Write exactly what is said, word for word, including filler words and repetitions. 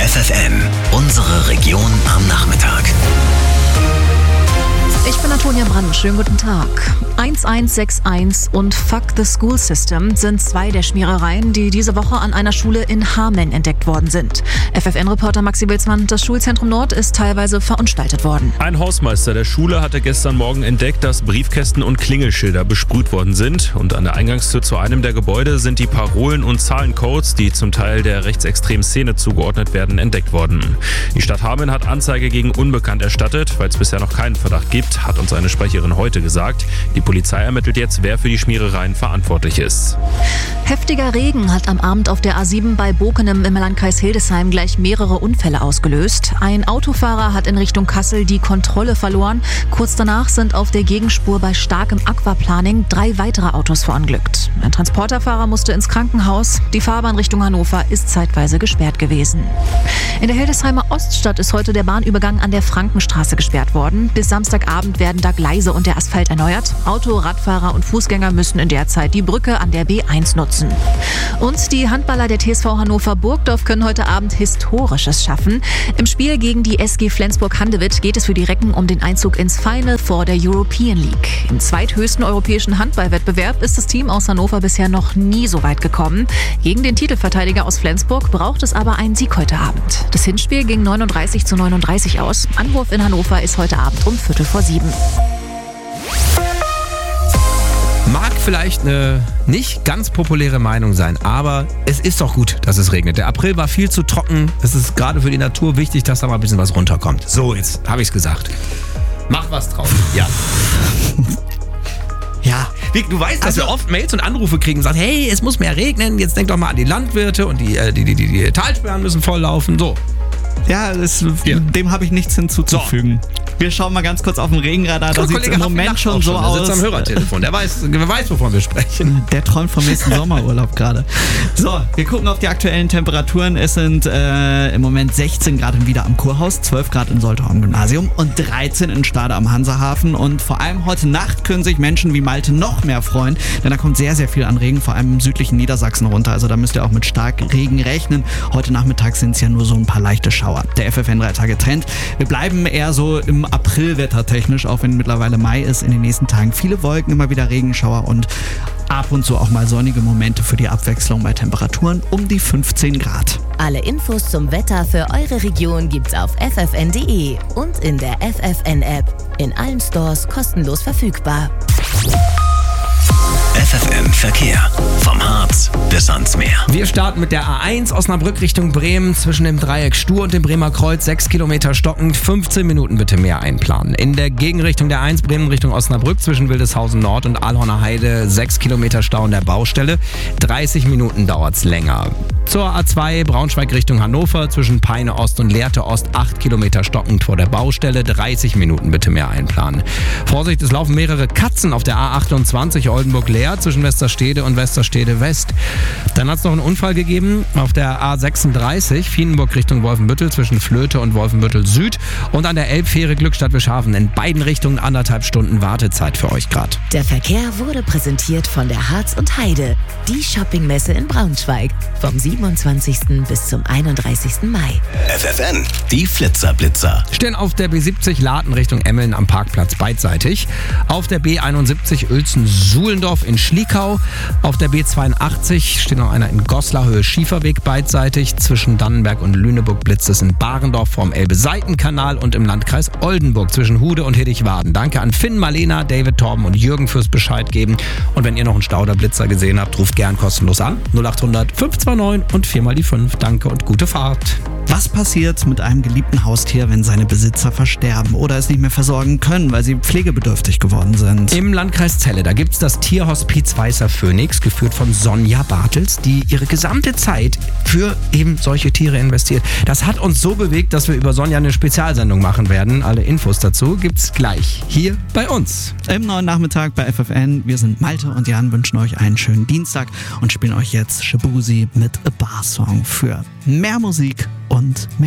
F F N, unsere Region am Nachmittag. Ich bin Antonia Brandt, schönen guten Tag. eins eins sechs eins und Fuck the School System sind zwei der Schmierereien, die diese Woche an einer Schule in Hameln entdeckt worden sind. F F N-Reporter Maxi Wilsmann, das Schulzentrum Nord ist teilweise verunstaltet worden. Ein Hausmeister der Schule hatte gestern Morgen entdeckt, dass Briefkästen und Klingelschilder besprüht worden sind. Und an der Eingangstür zu einem der Gebäude sind die Parolen und Zahlencodes, die zum Teil der rechtsextremen Szene zugeordnet werden, entdeckt worden. Die Stadt Hameln hat Anzeige gegen Unbekannt erstattet, weil es bisher noch keinen Verdacht gibt, hat uns eine Sprecherin heute gesagt. Die Polizei ermittelt jetzt, wer für die Schmierereien verantwortlich ist. Heftiger Regen hat am Abend auf der A sieben bei Bokenem im Landkreis Hildesheim gleich mehrere Unfälle ausgelöst. Ein Autofahrer hat in Richtung Kassel die Kontrolle verloren. Kurz danach sind auf der Gegenspur bei starkem Aquaplaning drei weitere Autos verunglückt. Ein Transporterfahrer musste ins Krankenhaus. Die Fahrbahn Richtung Hannover ist zeitweise gesperrt gewesen. In der Hildesheimer Oststadt ist heute der Bahnübergang an der Frankenstraße gesperrt worden. Bis Samstagabend werden da Gleise und der Asphalt erneuert. Auto, Radfahrer und Fußgänger müssen in der Zeit die Brücke an der B eins nutzen. Und die Handballer der T S V Hannover Burgdorf können heute Abend Historisches schaffen. Im Spiel gegen die S G Flensburg-Handewitt geht es für die Recken um den Einzug ins Final Four der European League. Im zweithöchsten europäischen Handballwettbewerb ist das Team aus Hannover bisher noch nie so weit gekommen. Gegen den Titelverteidiger aus Flensburg braucht es aber einen Sieg heute Abend. Das Hinspiel ging neununddreißig zu neununddreißig aus. Anwurf in Hannover ist heute Abend um Viertel vor sieben. Mag vielleicht eine nicht ganz populäre Meinung sein, aber es ist doch gut, dass es regnet. Der April war viel zu trocken. Es ist gerade für die Natur wichtig, dass da mal ein bisschen was runterkommt. So, jetzt habe ich es gesagt. Mach was drauf. Ja. Ja, du weißt, dass also, wir oft Mails und Anrufe kriegen und sagen, hey, es muss mehr regnen, jetzt denk doch mal an die Landwirte und die, die, die, die, die Talsperren müssen volllaufen. So. Ja, das, ja. dem habe ich nichts hinzuzufügen. So. Wir schauen mal ganz kurz auf den Regenradar. Da sieht es im Moment schon so aus. Der sitzt am Hörertelefon. Der weiß, der weiß, wovon wir sprechen. Der träumt vom nächsten Sommerurlaub gerade. So, wir gucken auf die aktuellen Temperaturen. Es sind äh, im Moment sechzehn Grad in Wieder am Kurhaus, zwölf Grad in Soltau am Gymnasium und dreizehn in Stade am Hansahafen. Und vor allem heute Nacht können sich Menschen wie Malte noch mehr freuen, denn da kommt sehr, sehr viel an Regen, vor allem im südlichen Niedersachsen runter. Also da müsst ihr auch mit stark Regen rechnen. Heute Nachmittag sind es ja nur so ein paar leichte Schauer. Der F F N drei Tage Trend. Wir bleiben eher so im Aprilwetter technisch, auch wenn mittlerweile Mai ist. In den nächsten Tagen viele Wolken, immer wieder Regenschauer und ab und zu auch mal sonnige Momente für die Abwechslung bei Temperaturen um die fünfzehn Grad. Alle Infos zum Wetter für eure Region gibt's auf f f n punkt d e und in der F F N-App. In allen Stores kostenlos verfügbar. F F N Verkehr. Vom Harz bis ans Meer. Wir starten mit der A eins Osnabrück Richtung Bremen zwischen dem Dreieck Stur und dem Bremer Kreuz. sechs Kilometer stockend, fünfzehn Minuten bitte mehr einplanen. In der Gegenrichtung der eins Bremen Richtung Osnabrück zwischen Wildeshausen Nord und Alhorner Heide sechs Kilometer Stau an der Baustelle. dreißig Minuten dauert's länger. Zur A zwei Braunschweig Richtung Hannover zwischen Peine Ost und Lehrte Ost acht Kilometer stockend vor der Baustelle. dreißig Minuten bitte mehr einplanen. Vorsicht, es laufen mehrere Katzen auf der A achtundzwanzig Oldenburg-Leer zwischen Westerstede und Westerstede West. Dann hat es noch einen Unfall gegeben auf der A sechsunddreißig Fienenburg Richtung Wolfenbüttel zwischen Flöte und Wolfenbüttel Süd und an der Elbfähre Glückstadt-Bischhafen. In beiden Richtungen anderthalb Stunden Wartezeit für euch gerade. Der Verkehr wurde präsentiert von der Harz und Heide, die Shoppingmesse in Braunschweig, vom siebenundzwanzigsten bis zum einunddreißigsten Mai. F F N, die Flitzerblitzer. Stehen auf der B siebzig Laden Richtung Emmeln am Parkplatz beidseitig. Auf der B einundsiebzig Uelzen-Suhlendorf in Schliekau. Auf der B zweiundachtzig steht noch einer in Goslar Höhe Schieferweg beidseitig. Zwischen Dannenberg und Lüneburg blitzt es in Barendorf vom Elbe-Seitenkanal und im Landkreis Oldenburg zwischen Hude und Hittichwaden. Danke an Finn, Marlena, David, Torben und Jürgen fürs Bescheid geben. Und wenn ihr noch einen Stauderblitzer gesehen habt, ruft gern kostenlos an. null acht hundert fünf zwei neun und viermal die fünf. Danke und gute Fahrt. Was passiert mit einem geliebten Haustier, wenn seine Besitzer versterben oder es nicht mehr versorgen können, weil sie pflegebedürftig geworden sind? Im Landkreis Celle, da gibt es das Tierhospiz Weißer Phönix, geführt von Sonja Bartels, die ihre gesamte Zeit für eben solche Tiere investiert. Das hat uns so bewegt, dass wir über Sonja eine Spezialsendung machen werden. Alle Infos dazu gibt's gleich hier bei uns. Im neuen Nachmittag bei F F N. Wir sind Malte und Jan, wünschen euch einen schönen Dienstag und spielen euch jetzt Shabuzi mit A Bar Song für mehr Musik und mehr